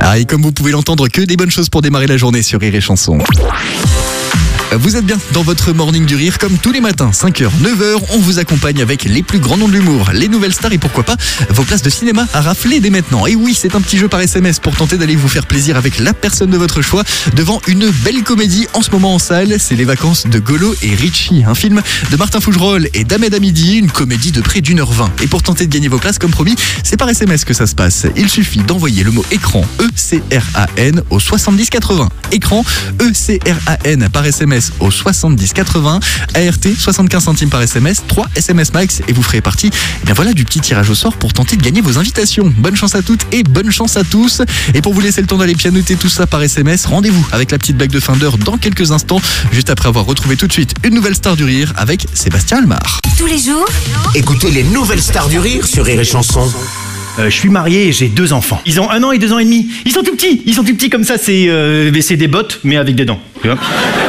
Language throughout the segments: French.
Ah, et comme vous pouvez l'entendre, que des bonnes choses pour démarrer la journée sur Rire et Chanson. Vous êtes bien dans votre morning du rire, comme tous les matins, 5h, 9h, on vous accompagne avec les plus grands noms de l'humour, les nouvelles stars et pourquoi pas vos places de cinéma à rafler dès maintenant. Et oui, c'est un petit jeu par SMS pour tenter d'aller vous faire plaisir avec la personne de votre choix devant une belle comédie en ce moment en salle. C'est Les Vacances de Golo et Richie, un film de Martin Fougerolles et d'Ahmed Hamidi, une comédie de près d'1h20. Et pour tenter de gagner vos places, comme promis, c'est par SMS que ça se passe. Il suffit d'envoyer le mot écran, ECRAN, au 7080. Écran, ECRAN par SMS au 70 80, ART 75 centimes par SMS, 3 SMS max et vous ferez partie voilà, du petit tirage au sort pour tenter de gagner vos invitations. Bonne chance à toutes et bonne chance à tous. Et pour vous laisser le temps d'aller pianoter tout ça par SMS, rendez-vous avec la petite blague de fin d'heure dans quelques instants, juste après avoir retrouvé tout de suite une nouvelle star du rire avec Sébastien Almar. Tous les jours, Écoutez les nouvelles stars du rire sur Rire et Chanson. Je suis marié et j'ai 2 enfants. Ils ont 1 an et 2 ans et demi. Ils sont tout petits comme ça, c'est des bottes mais avec des dents. Tu vois.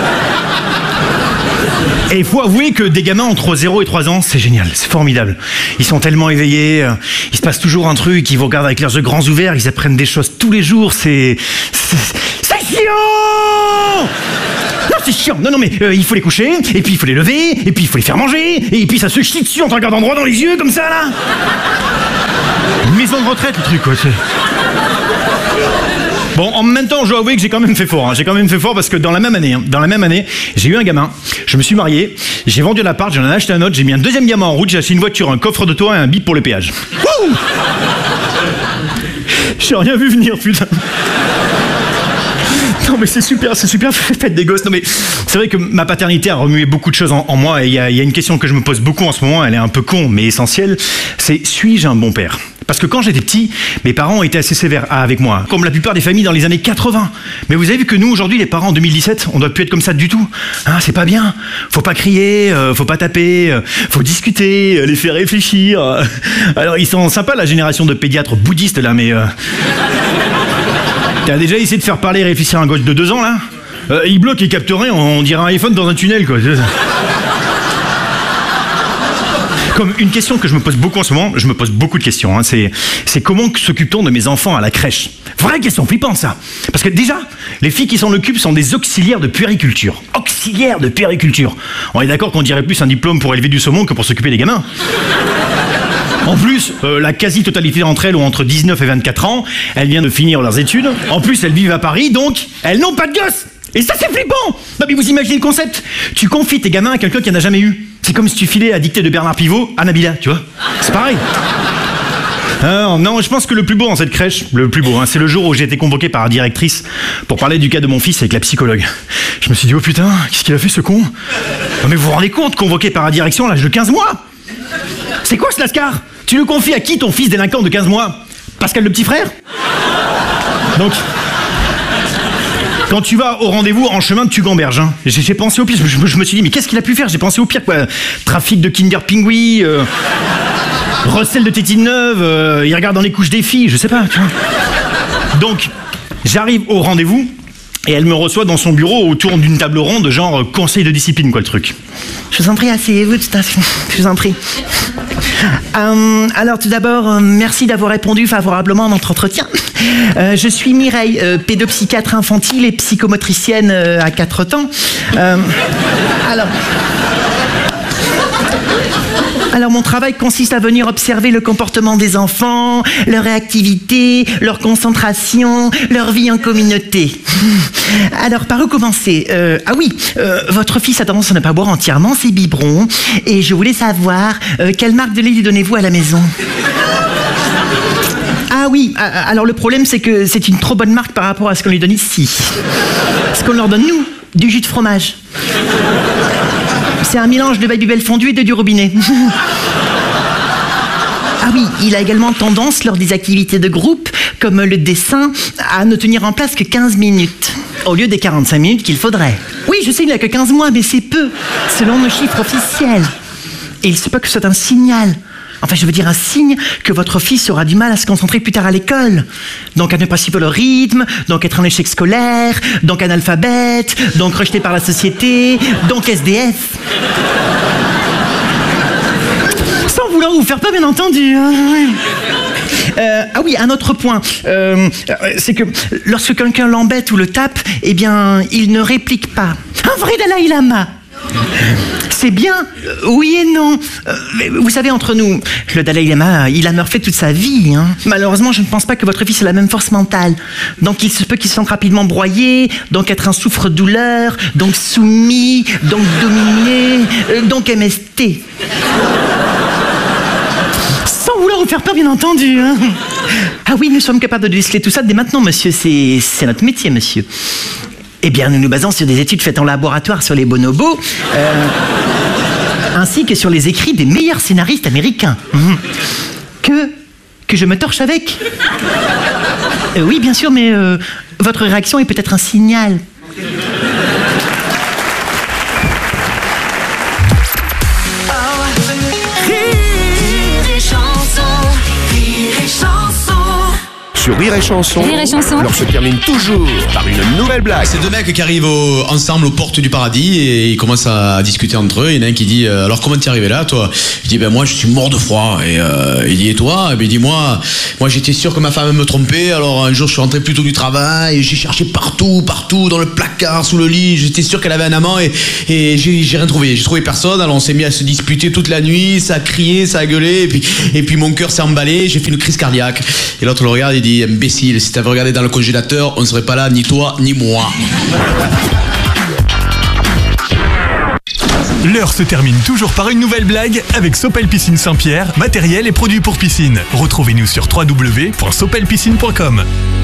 Et il faut avouer que des gamins entre 0 et 3 ans, c'est génial, c'est formidable. Ils sont tellement éveillés, il se passe toujours un truc, ils vous regardent avec leurs yeux grands ouverts, ils apprennent des choses tous les jours, c'est chiant! Non, c'est chiant, non mais il faut les coucher, et puis il faut les lever, et puis il faut les faire manger, et puis ça se chie dessus en te regardant droit dans les yeux comme ça là. Une maison de retraite le truc quoi, c'est... Bon, en même temps, je dois avouer que j'ai quand même fait fort. J'ai quand même fait fort parce que dans la même année, j'ai eu un gamin, je me suis marié, j'ai vendu l'appart, j'en ai acheté un autre, j'ai mis un deuxième gamin en route, j'ai acheté une voiture, un coffre de toit et un bip pour le péage. Wouh! J'ai rien vu venir, putain. Non mais c'est super, faites des gosses. Non mais c'est vrai que ma paternité a remué beaucoup de choses en moi et il y a une question que je me pose beaucoup en ce moment, elle est un peu con mais essentielle, c'est suis-je un bon père ? Parce que quand j'étais petit, mes parents étaient assez sévères avec moi, comme la plupart des familles dans les années 80. Mais vous avez vu que nous, aujourd'hui, les parents en 2017, on doit plus être comme ça du tout. Hein, c'est pas bien. Faut pas crier, faut pas taper, faut discuter, les faire réfléchir. Alors, ils sont sympas, la génération de pédiatres bouddhistes, là, mais... T'as déjà essayé de faire parler et réfléchir un gosse de 2 ans, là ? Il bloque, il capte rien, on dirait un iPhone dans un tunnel, quoi. Comme une question que je me pose beaucoup en ce moment, je me pose beaucoup de questions, hein, c'est comment s'occupe-t-on de mes enfants à la crèche ? Vraie question flippante ça. Parce que déjà, les filles qui s'en occupent sont des auxiliaires de puériculture. Auxiliaires de puériculture. On est d'accord qu'on dirait plus un diplôme pour élever du saumon que pour s'occuper des gamins. En plus, la quasi-totalité d'entre elles ont entre 19 et 24 ans, elles viennent de finir leurs études, en plus elles vivent à Paris, donc elles n'ont pas de gosses. Et ça c'est flippant. Non mais vous imaginez le concept ? Tu confies tes gamins à quelqu'un qui en a jamais eu. C'est comme si tu filais la dictée de Bernard Pivot à Nabila, tu vois ? C'est pareil. Non, je pense que le plus beau dans cette crèche, c'est le jour où j'ai été convoqué par la directrice pour parler du cas de mon fils avec la psychologue. Je me suis dit, oh putain, qu'est-ce qu'il a fait ce con ? Non mais vous vous rendez compte, convoqué par la direction à l'âge de 15 mois ? C'est quoi ce lascar ? Tu le confies à qui ton fils délinquant de 15 mois ? Pascal le petit frère ? Donc... Quand tu vas au rendez-vous, en chemin, tu gamberges. Hein. J'ai pensé au pire. Je me suis dit, mais qu'est-ce qu'il a pu faire ? J'ai pensé au pire, quoi. Trafic de Kinder Pingui, recel de tétine neuve, il regarde dans les couches des filles, je sais pas, tu vois. Donc, j'arrive au rendez-vous, et elle me reçoit dans son bureau autour d'une table ronde, genre conseil de discipline, quoi, le truc. Je vous en prie, asseyez-vous, tout à fait. Je vous en prie. Alors, tout d'abord, merci d'avoir répondu favorablement à notre entretien. Je suis Mireille, pédopsychiatre infantile et psychomotricienne à 4 temps. Alors, mon travail consiste à venir observer le comportement des enfants, leur réactivité, leur concentration, leur vie en communauté. Alors, par où commencer ? Votre fils a tendance à ne pas boire entièrement ses biberons, et je voulais savoir quelle marque de lait lui donnez-vous à la maison ? Ah oui, alors le problème c'est que c'est une trop bonne marque par rapport à ce qu'on lui donne ici. Ce qu'on leur donne nous, du jus de fromage. C'est un mélange de Babybel fondu et de du robinet. Ah oui, il a également tendance, lors des activités de groupe, comme le dessin, à ne tenir en place que 15 minutes, au lieu des 45 minutes qu'il faudrait. Oui, je sais, il n'a que 15 mois, mais c'est peu, selon nos chiffres officiels. Et il se peut que c'est un signal. Enfin, je veux dire un signe que votre fils aura du mal à se concentrer plus tard à l'école. Donc à ne pas suivre le rythme, donc être en échec scolaire, donc analphabète, donc rejeté par la société, donc SDF. Sans vouloir vous faire peur, bien entendu. Ah oui, un autre point. C'est que lorsque quelqu'un l'embête ou le tape, eh bien, il ne réplique pas. Un vrai Dalai Lama. C'est bien, oui et non. Mais vous savez, entre nous, le Dalai Lama, il a meuré toute sa vie. Hein. Malheureusement, je ne pense pas que votre fils ait la même force mentale. Donc il se peut qu'il se sente rapidement broyé, donc être un souffre-douleur, donc soumis, donc dominé, donc MST. Sans vouloir vous faire peur, bien entendu. Hein. Ah oui, nous sommes capables de déceler tout ça dès maintenant, monsieur. C'est notre métier, monsieur. Eh bien, nous nous basons sur des études faites en laboratoire sur les bonobos, ainsi que sur les écrits des meilleurs scénaristes américains. Que je me torche avec oui, bien sûr, mais votre réaction est peut-être un signal. Sur Rire et Chanson, Rire et Chanson. l'heure se termine toujours par une nouvelle blague. C'est deux mecs qui arrivent ensemble aux portes du paradis et ils commencent à discuter entre eux. Il y en a un qui dit alors comment t'es arrivé là toi? Il dit ben moi je suis mort de froid. Et il dit et toi? Et ben il dit moi j'étais sûr que ma femme me trompait. Alors un jour je suis rentré plus tôt du travail et j'ai cherché partout dans le placard, sous le lit. J'étais sûr qu'elle avait un amant et j'ai rien trouvé. J'ai trouvé personne. Alors on s'est mis à se disputer toute la nuit. Ça a crié, ça a gueulé et puis mon cœur s'est emballé. J'ai fait une crise cardiaque. Et l'autre le regarde et dit imbécile, si t'avais regardé dans le congélateur, on ne serait pas là, ni toi, ni moi. L'heure se termine toujours par une nouvelle blague avec Sopel Piscine Saint-Pierre, matériel et produits pour piscine. Retrouvez-nous sur www.sopelpiscine.com.